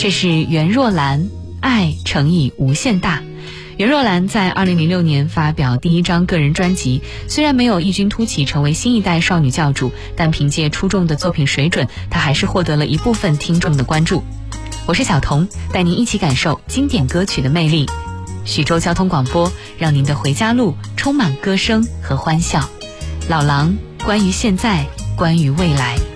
这是袁若兰，爱诚意无限大。袁若兰在2006年发表第一张个人专辑，虽然没有异军突起成为新一代少女教主，但凭借出众的作品水准，她还是获得了一部分听众的关注。我是小童，带您一起感受经典歌曲的魅力。徐州交通广播，让您的回家路充满歌声和欢笑。老狼，关于现在，关于未来。